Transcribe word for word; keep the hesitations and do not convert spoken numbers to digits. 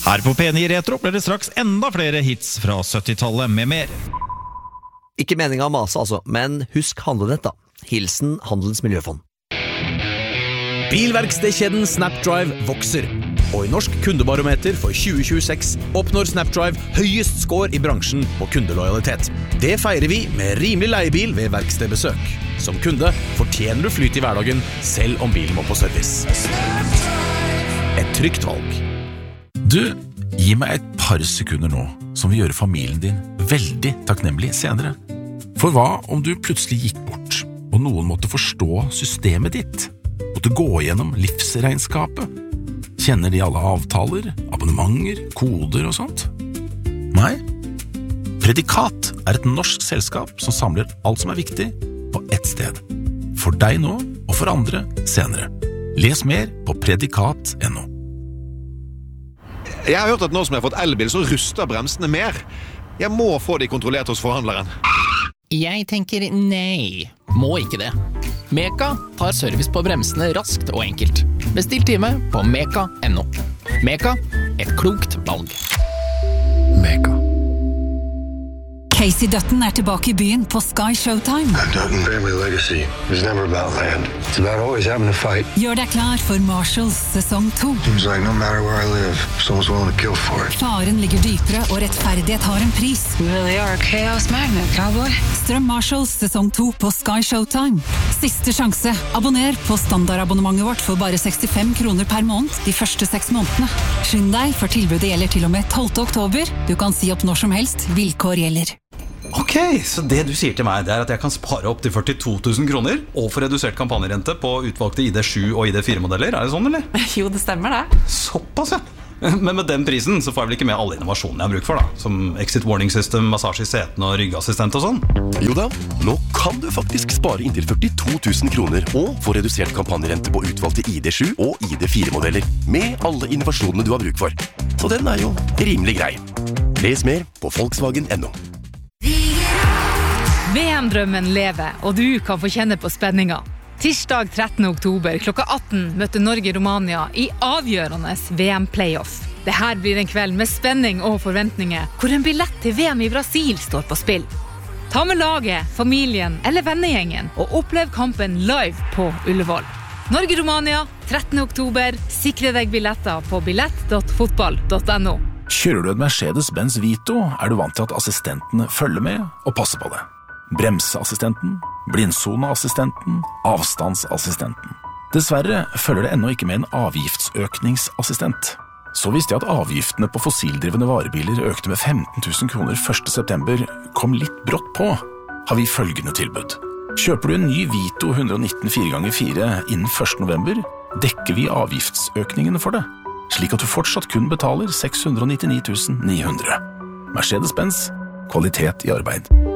Her på P ni Retro blir det straks enda flere hits fra syttitallet med mer. Ikke meningen å mase altså, men husk handlenett da. Hilsen Handelens Miljøfond. Bilverkstedkjeden Snapdrive vokser. Og i Norsk kundebarometer for tjue tjueseks oppnår Snapdrive høyest score i bransjen på kundelojalitet. Det feirer vi med rimelig leiebil ved verkstedbesøk. Som kunde fortjener du flyt i hverdagen, selv om bilen må på service. Et trygt valg. Du, gi meg et par sekunder nå, som vil gjøre familien din veldig takknemlig senere. For hva om du plutselig gikk bort, og noen måtte forstå systemet ditt? Måtte gå gjennom livsregnskapet? Kjenner de alle avtaler, abonnementer, koder og sånt? Nei? Predikat er et norsk selskap som samler alt som er viktig på ett sted. For deg nå, og for andre senere. Les mer på predikat punktum no. Jeg har hørt at nå som jeg har fått elbil, så ruster bremsene mer. Jeg må få de kontrollert hos forhandleren. Jeg tenker nei, må ikke det. Meka tar service på bremsene raskt og enkelt. Bestill time på meka punktum no. Meka, et klokt valg. Meka. Casey Dutton er tilbake i byen på Sky Showtime. Dutton family legacy is never about land. It's about always having to fight. Gjør deg klar for Marshalls sesong to. Seems like no matter where I live, someone's willing to kill for it. Faren ligger dypere, og rettferdighet har en pris. You really are a chaos magnet, cowboy. Strøm Marshalls sesong to på Sky Showtime. Siste sjanse. Abonner på standardabonnementet vårt for bare sekstifem kroner per måned de første seks månedene. Skynd deg, for tilbudet gjelder til og med tolvte oktober. Du kan si opp når som helst. Vilkår gjelder. Ok, så det du sier til meg, det er at jeg kan spare opp til førtito tusen kroner og få redusert kampanjerente på utvalgte I D sju og I D fire modeller. Er det sånn, eller? Jo, det stemmer det. Såpass, ja. Men med den prisen så får jeg vel ikke med alle innovasjonene jeg har bruk for da, som exit warning system, massasje I setene og ryggassistent og sånn. Jo da, nå kan du faktisk spare inntil førtito tusen kroner og få redusert kampanjerente på utvalgte I D sju og I D fire modeller med alle innovasjonene du har bruk for. Så den er jo rimelig grei. Les mer på Volkswagen punktum no. V M-drømmen lever, og du kan få kjenne på spenninga. Tirsdag trettende oktober klokka atten møter Norge-Romania I avgjørende V M-playoff. Dette blir en kveld med spenning og forventninger, hvor en billett til V M I Brasil står på spill. Ta med laget, familien eller vennegjengen, og opplev kampen live på Ullevål. Norge-Romania, trettende oktober. Sikre deg billetter på billett punktum fotball punktum no. Kjører du et Mercedes-Benz Vito, er du vant til at assistentene følger med og passer på det. Bremseassistenten, blindsoneassistenten, avstandsassistenten. Dessverre følger det ennå ikke med en avgiftsøkningsassistent. Så visste jeg at avgiftene på fossildrivende varebiler økte med femten tusen kroner første september, kom litt brått på, har vi følgende tilbud. Kjøper du en ny Vito one nineteen fire ganger fire innen første november, dekker vi avgiftsøkningene for det, slik at du fortsatt kun betaler seks hundre nittini tusen ni hundre. Mercedes-Benz, kvalitet I arbeid.